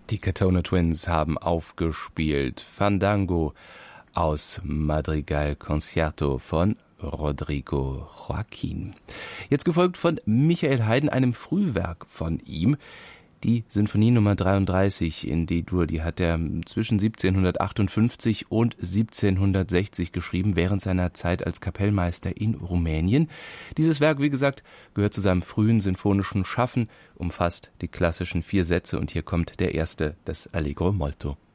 Die Catona Twins haben aufgespielt Fandango aus Madrigal Concerto von Rodrigo Joaquin. Jetzt gefolgt von Michael Haydn, einem Frühwerk von ihm. Die Sinfonie Nummer 33 in D-Dur, die hat er zwischen 1758 und 1760 geschrieben, während seiner Zeit als Kapellmeister in Rumänien. Dieses Werk, wie gesagt, gehört zu seinem frühen sinfonischen Schaffen, umfasst die klassischen 4 Sätze und hier kommt der erste, das Allegro molto.